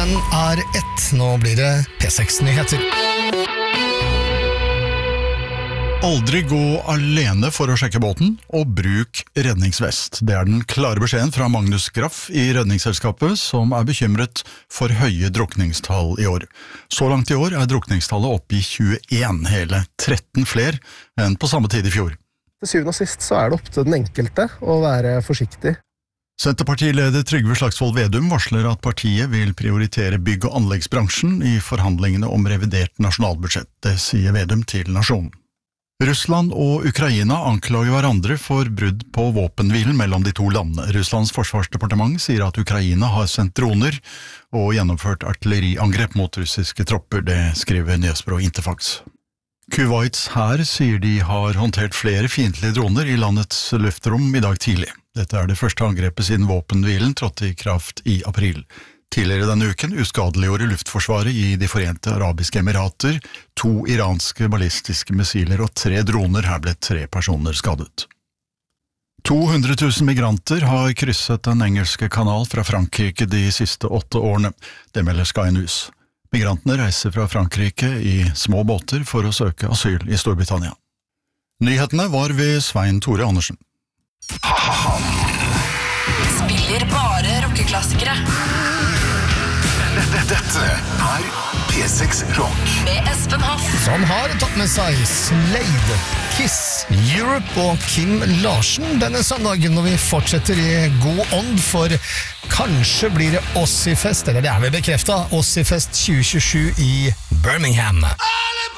Klokken er 1, nå blir det P6-nyheter. Aldri gå alene for å sjekke båten, og bruk redningsvest. Det er den klare beskjeden fra Magnus Graff i Redningsselskapet, som er bekymret for høye drukningstall i år. Så langt i år er drukningstallet opp i 21, hele 13 flere enn på samme tid i fjor. Til syvende og sist så er det opp til den enkelte å være forsiktig. Senterpartileder Trygve Slagsvold Vedum varsler at partiet vil prioritere bygg- og anleggsbransjen i forhandlingene om revidert nasjonalbudsjett. Det sier Vedum til Nasjonen. Russland og Ukraina anklager hverandre for brudd på våpenhvilen mellom de to landene. Russlands forsvarsdepartement sier at Ukraina har sendt droner og gjennomført artilleriangrep mot russiske tropper, det skriver nyhetsbyrået Interfax. Kuwaits hær sier de har håndtert flere fiendtlige droner i landets luftrom i dag tidlig. Dette er det første angrepet siden våpenhvilen trådte i kraft i april. Tidligere denne uken uskadeliggjorde Luftforsvaret i De Forente Arabiske Emirater 2 iranske ballistiske missiler og 3 droner. Her ble 3 personer skadet. 200 000 migranter har krysset den engelske kanal fra Frankrike de siste 8 årene. Det melder Sky News. Migrantene reiser fra Frankrike i små båter for å søke asyl i Storbritannia. Nyhetene var ved Svein Tore Andersen. Spiller bare rockeklassikere. Dette er P6 Rock Med Espen Hoff, Som har tatt med seg Slade, Kiss, Europe og Kim Larsen denne søndagen når vi fortsetter i god ånd, for kanskje blir det Ozzfest, eller det er vel bekreftet, Ozzfest 2027 i Birmingham.